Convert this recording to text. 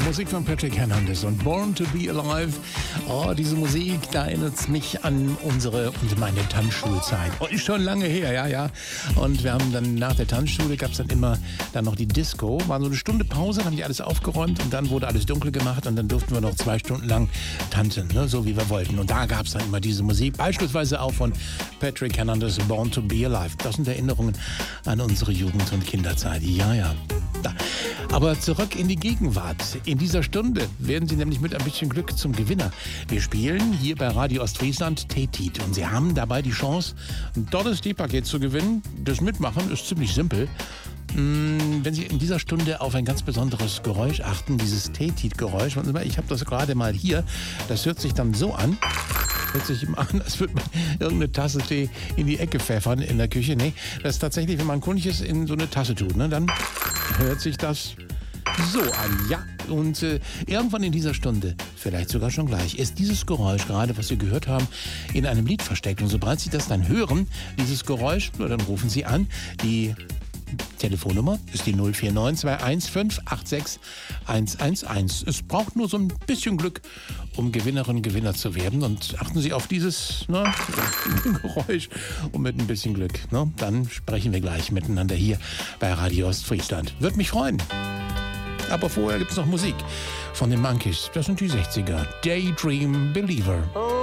Musik von Patrick Hernandez und Born to be Alive. Oh, diese Musik, da erinnert es mich an meine Tanzschulzeit. Oh, ist schon lange her, ja. Und wir haben dann nach der Tanzschule, gab es dann immer noch die Disco. War so eine Stunde Pause, dann haben die alles aufgeräumt und dann wurde alles dunkel gemacht und dann durften wir noch 2 Stunden lang tanzen, ne, so wie wir wollten. Und da gab es dann immer diese Musik, beispielsweise auch von Patrick Hernandez, Born to be Alive. Das sind Erinnerungen an unsere Jugend- und Kinderzeit. Ja. Da. Aber zurück in die Gegenwart. In dieser Stunde werden Sie nämlich mit ein bisschen Glück zum Gewinner. Wir spielen hier bei Radio Ostfriesland Tetit und Sie haben dabei die Chance, ein tolles Teepaket zu gewinnen. Das Mitmachen ist ziemlich simpel. Wenn Sie in dieser Stunde auf ein ganz besonderes Geräusch achten, dieses Tetit-Geräusch, ich habe das gerade mal hier, das hört sich dann so an. Hört sich immer an, als würde man irgendeine Tasse Tee in die Ecke pfeffern in der Küche. Nee, das ist tatsächlich, wenn man Kundiges in so eine Tasse tut, ne, dann hört sich das so an, ja. Und irgendwann in dieser Stunde, vielleicht sogar schon gleich, ist dieses Geräusch, gerade was Sie gehört haben, in einem Lied versteckt. Und sobald Sie das dann hören, dieses Geräusch, dann rufen Sie an. Die Telefonnummer ist die 049 215 86 111. Es braucht nur so ein bisschen Glück, um Gewinnerin, Gewinner zu werden. Und achten Sie auf dieses Geräusch und mit ein bisschen Glück. Dann sprechen wir gleich miteinander hier bei Radio Ostfriesland. Würde mich freuen. Aber vorher gibt es noch Musik von den Monkees. Das sind die 60er. Daydream Believer.